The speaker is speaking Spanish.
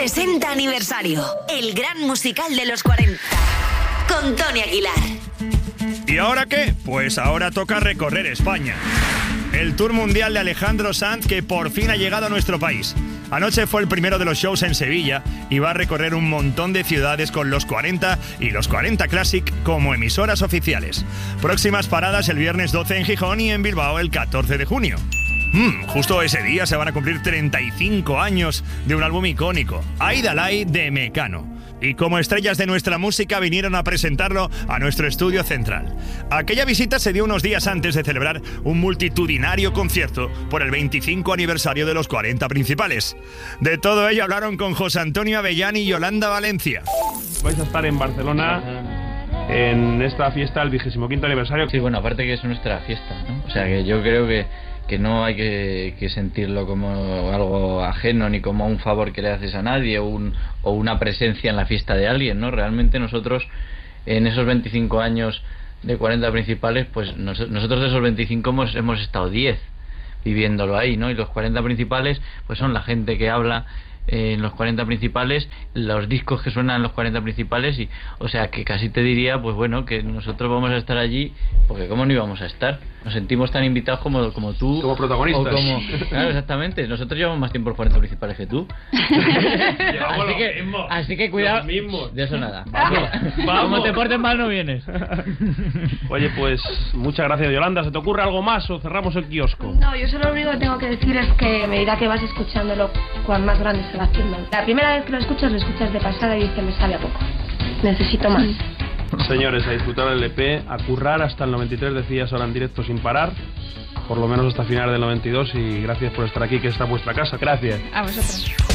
60 aniversario, el gran musical de los 40, con Tony Aguilar. ¿Y ahora qué? Pues ahora toca recorrer España. El Tour Mundial de Alejandro Sanz, que por fin ha llegado a nuestro país. Anoche fue el primero de los shows en Sevilla y va a recorrer un montón de ciudades con los 40 y los 40 Classic como emisoras oficiales. Próximas paradas el viernes 12 en Gijón y en Bilbao el 14 de junio. Justo ese día se van a cumplir 35 años de un álbum icónico, Aidalai de Mecano. Y como estrellas de nuestra música vinieron a presentarlo a nuestro estudio central. Aquella visita se dio unos días antes de celebrar un multitudinario concierto por el 25 aniversario de los 40 principales. De todo ello hablaron con José Antonio Avellán y Yolanda Valencia. Vais a estar en Barcelona en esta fiesta del 25º aniversario. Sí, bueno, aparte que es nuestra fiesta, ¿no? O sea, que yo creo que no hay que sentirlo como algo ajeno ni como un favor que le haces a nadie o una presencia en la fiesta de alguien, ¿no? Realmente nosotros en esos 25 años de 40 principales, pues nosotros de esos 25 hemos estado 10 viviéndolo ahí, ¿no? Y los 40 principales pues son la gente que habla en los 40 principales, los discos que suenan en los 40 principales, y o sea que casi te diría, pues bueno, que nosotros vamos a estar allí porque cómo no íbamos a estar, nos sentimos tan invitados como tú, como protagonistas, claro, exactamente, nosotros llevamos más tiempo en los 40 principales que tú. así que cuidado, de eso nada. Vamos. Como te portes mal no vienes. Oye, pues muchas gracias, Yolanda. ¿Se te ocurre algo más o cerramos el kiosco? No, yo solo lo único que tengo que decir es que a medida que vas escuchándolo, cuán más grande se va haciendo. La primera vez que lo escuchas de pasada y dices, me sabe a poco. Necesito más. Señores, a disfrutar del EP, a currar hasta el 93, decías ahora en directo sin parar, por lo menos hasta final del 92, y gracias por estar aquí, que esta es vuestra casa. Gracias. A vosotros.